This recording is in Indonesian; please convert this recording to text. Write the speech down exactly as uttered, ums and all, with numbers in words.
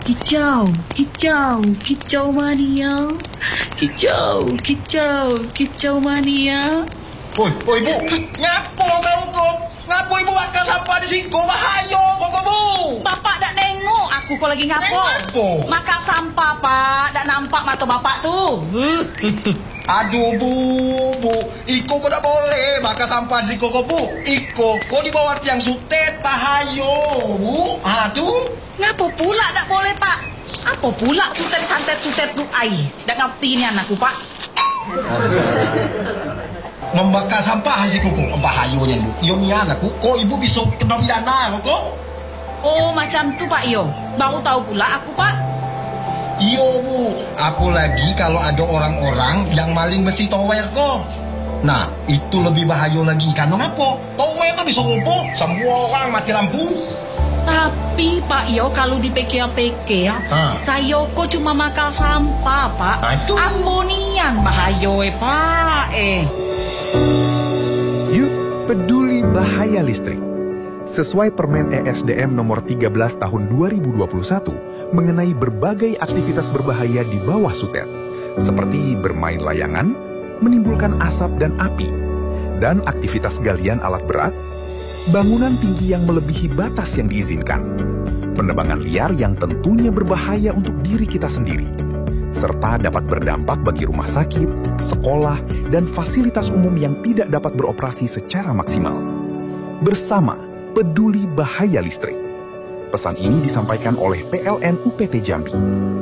Kicau, kicau, kicau mania. Kicau, kicau, kicau mania. Oi, oi Bu, ngapo kau kok? Ngapo ibu bakal sampah di sini? Kau bahayo kok kamu? Bapak dak nengok aku kok lagi ngapo. Ngapo? Makan sampah, Pak. Dak nampak mata bapak tuh. Aduh Bu, Bu, Iko kok tak boleh makan sampah di sini kok Bu. Iko, kau di bawah tiang sutet, bahayo Bu. Aduh. Ngapo pula dak boleh, Pak? Apa pula sutet-santet-sutet tu ai? Dak ngerti ni anakku, Pak. Membakar sampah di sini kok bahayonya Bu. Iyo ni anakku, kok ibu bisa kena pidana kok? Oh, macam tu Pak Yo. Baru tahu pula aku, Pak. Iyo Bu, apalagi kalau ada orang-orang yang maling besi tower kok. Nah, itu lebih bahaya lagi. Karena apa? Tower itu bisa lumpuh, semua orang mati lampu. Tapi Pak Yo, kalau dipikir-pikir, Ha. saya kok cuma makan sampah, Pak. Ha, itu. Ambonian bahaya, eh, Pak. Eh. Yuk, peduli bahaya listrik. Sesuai Permen E S D M nomor tiga belas tahun dua ribu dua puluh satu mengenai berbagai aktivitas berbahaya di bawah sutet, seperti bermain layangan, menimbulkan asap dan api, dan aktivitas galian alat berat, bangunan tinggi yang melebihi batas yang diizinkan, penebangan liar yang tentunya berbahaya untuk diri kita sendiri, serta dapat berdampak bagi rumah sakit, sekolah, dan fasilitas umum yang tidak dapat beroperasi secara maksimal. Bersama peduli bahaya listrik. Pesan ini disampaikan oleh P L N U P T Jambi.